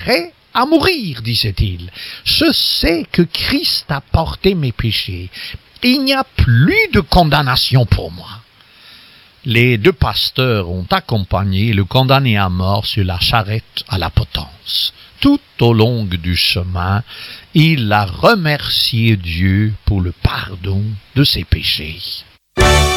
prêt à mourir, disait-il. Je sais que Christ a porté mes péchés. Il n'y a plus de condamnation pour moi. Les deux pasteurs ont accompagné le condamné à mort sur la charrette à la potence. Tout au long du chemin, il a remercié Dieu pour le pardon de ses péchés.